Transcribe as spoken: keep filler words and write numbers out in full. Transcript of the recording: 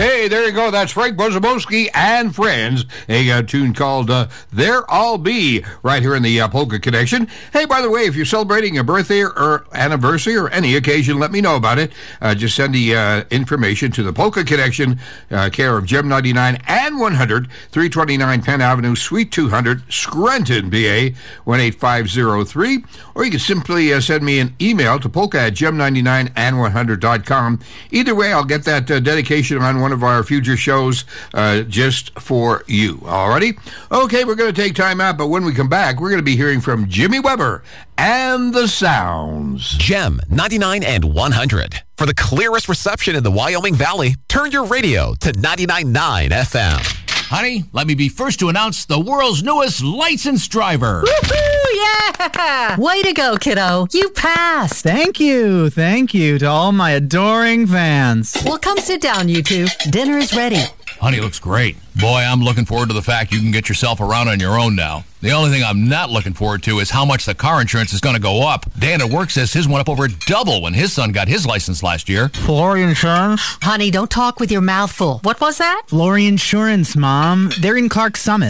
Hey, there you go. That's Frank Bozaboski and Friends. A uh, tune called uh, There I'll Be, right here in the uh, Polka Connection. Hey, by the way, if you're celebrating a birthday or anniversary or any occasion, let me know about it. Uh, just send the uh, information to the Polka Connection, uh, care of Gem ninety-nine and one hundred, three twenty-nine Penn Avenue, Suite two hundred, Scranton, B A, one eight five zero three. Or you can simply uh, send me an email to polka at gem ninety-nine and one hundred dot com. Either way, I'll get that uh, dedication on one of our future shows uh, just for you. Alrighty? Okay, we're going to take time out, but when we come back, we're going to be hearing from Jimmy Weber and the Sounds. Gem ninety-nine and one hundred. For the clearest reception in the Wyoming Valley, turn your radio to ninety-nine point nine F M. Honey, let me be first to announce the world's newest licensed driver. Woohoo! Yeah! Way to go, kiddo. You passed. Thank you. Thank you to all my adoring fans. Well, come sit down, you two. Dinner is ready. Honey, looks great. Boy, I'm looking forward to the fact you can get yourself around on your own now. The only thing I'm not looking forward to is how much the car insurance is going to go up. Dan at work says his went up over double when his son got his license last year. Flory Insurance? Honey, don't talk with your mouth full. What was that? Flory Insurance, Mom. They're in Clark Summit.